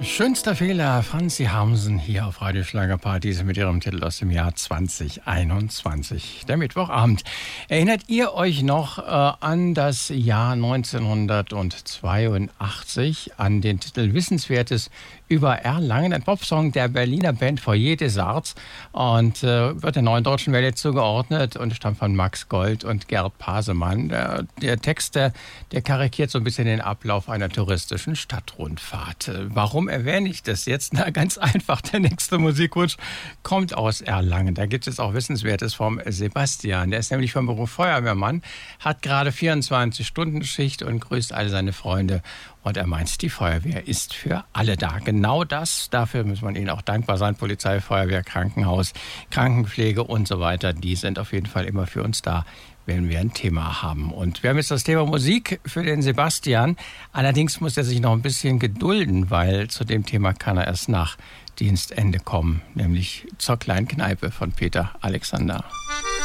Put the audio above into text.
Schönster Fehler, Franzi Hamsen hier auf Radio Schlagerpartys mit ihrem Titel aus dem Jahr 2021. Der Mittwochabend. Erinnert ihr euch noch an das Jahr 1982, an den Titel Wissenswertes über Erlangen, ein Popsong der Berliner Band Foyer des Arts und wird der Neuen Deutschen Welle zugeordnet und stammt von Max Gold und Gerd Pasemann. Der Text, der karikiert so ein bisschen den Ablauf einer touristischen Stadtrundfahrt. Warum erwähne ich das jetzt? Na, ganz einfach, der nächste Musikwunsch kommt aus Erlangen. Da gibt es auch Wissenswertes vom Sebastian. Der ist nämlich vom Beruf Feuerwehrmann, hat gerade 24-Stunden-Schicht und grüßt alle seine Freunde. Und er meint, die Feuerwehr ist für alle da. Genau das, dafür muss man ihnen auch dankbar sein. Polizei, Feuerwehr, Krankenhaus, Krankenpflege und so weiter. Die sind auf jeden Fall immer für uns da, wenn wir ein Thema haben. Und wir haben jetzt das Thema Musik für den Sebastian. Allerdings muss er sich noch ein bisschen gedulden, weil zu dem Thema kann er erst nach Dienstende kommen. Nämlich zur kleinen Kneipe von Peter Alexander.